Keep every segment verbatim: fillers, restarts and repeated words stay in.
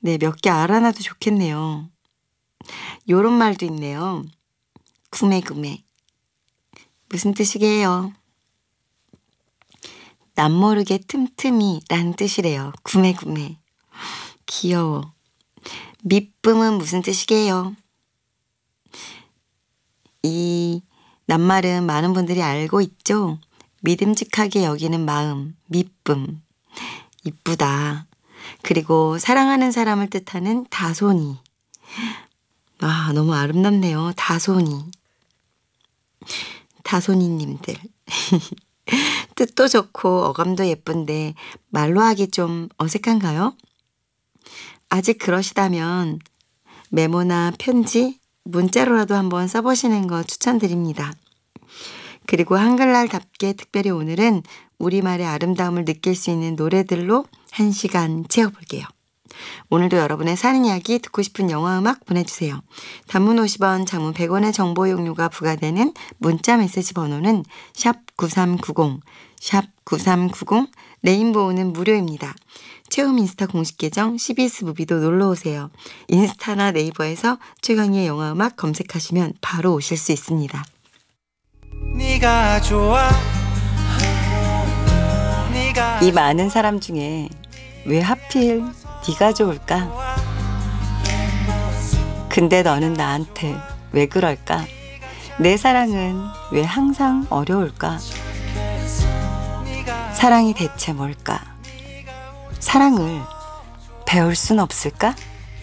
네, 몇 개 알아놔도 좋겠네요. 요런 말도 있네요. 구매구매. 무슨 뜻이게요? 남모르게 틈틈이 라는 뜻이래요. 구매구매. 귀여워. 미쁨은 무슨 뜻이게요? 이 낱말은 많은 분들이 알고 있죠? 믿음직하게 여기는 마음, 미쁨. 이쁘다. 그리고 사랑하는 사람을 뜻하는 다소니. 아, 너무 아름답네요. 다소니. 다소니님들. 뜻도 좋고 어감도 예쁜데 말로 하기 좀 어색한가요? 아직 그러시다면 메모나 편지, 문자로라도 한번 써보시는 거 추천드립니다. 그리고 한글날답게 특별히 오늘은 우리말의 아름다움을 느낄 수 있는 노래들로 한 시간 채워볼게요. 오늘도 여러분의 사는 이야기 듣고 싶은 영화 음악 보내주세요. 단문 오십 원, 장문 백 원의 정보 이용료가 부과되는 문자 메시지 번호는 샵 구삼구공, 샵 구삼구공, 레인보우는 무료입니다. 채움 인스타 공식 계정 씨비에스 무비도 놀러오세요. 인스타나 네이버에서 최강희의 영화 음악 검색하시면 바로 오실 수 있습니다. 네가 좋아. 네가 이 많은 사람 중에 왜 하필 네가 좋을까? 근데 너는 나한테 왜 그럴까? 내 사랑은 왜 항상 어려울까? 사랑이 대체 뭘까? 사랑을 배울 순 없을까?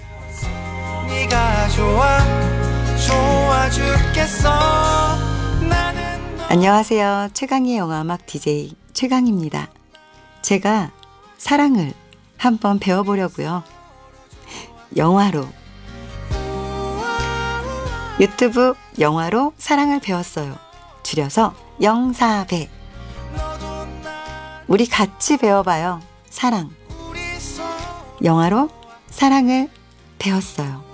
네가 좋아, 좋아 죽겠어. 나는 안녕하세요. 최강희의 영화음악 디제이 최강희입니다. 제가 사랑을 한번 배워보려고요. 영화로. 유튜브 영화로 사랑을 배웠어요. 줄여서 영사배. 우리 같이 배워봐요. 사랑. 영화로 사랑을 배웠어요.